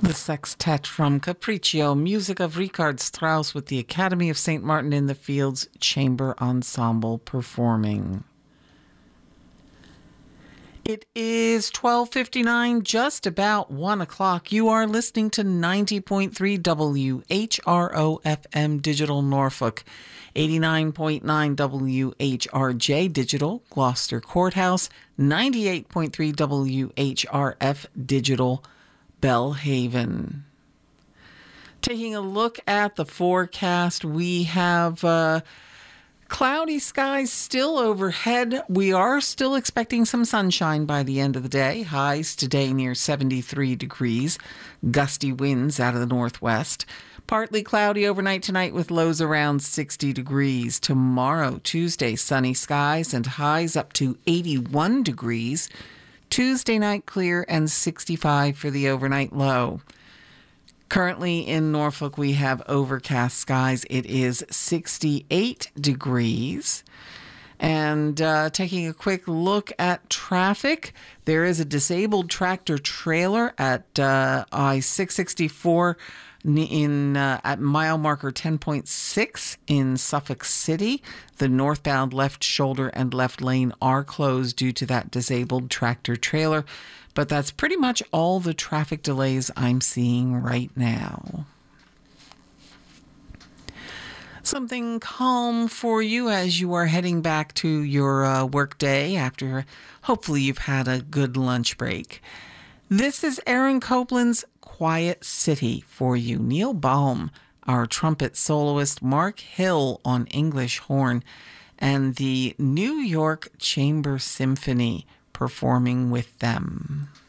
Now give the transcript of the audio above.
The sextet from Capriccio, music of Richard Strauss with the Academy of St. Martin in the Fields Chamber Ensemble performing. It is 12:59, just about 1 o'clock. You are listening to 90.3 WHRO FM Digital Norfolk, 89.9 WHRJ Digital Gloucester Courthouse, 98.3 WHRF Digital Belhaven. Taking a look at the forecast, we have cloudy skies still overhead. We are still expecting some sunshine by the end of the day. Highs today near 73 degrees. Gusty winds out of the northwest. Partly cloudy overnight tonight with lows around 60 degrees. Tomorrow, Tuesday, sunny skies and highs up to 81 degrees. Tuesday night clear and 65 for the overnight low. Currently in Norfolk, we have overcast skies. It is 68 degrees. And taking a quick look at traffic, there is a disabled tractor trailer at I-664 at mile marker 10.6 in Suffolk City. The northbound left shoulder and left lane are closed due to that disabled tractor trailer. But that's pretty much all the traffic delays I'm seeing right now. Something calm for you as you are heading back to your work day after hopefully you've had a good lunch break. This is Aaron Copland's Quiet City for you. Neil Baum, our trumpet soloist, Mark Hill on English horn, and the New York Chamber Symphony performing with them.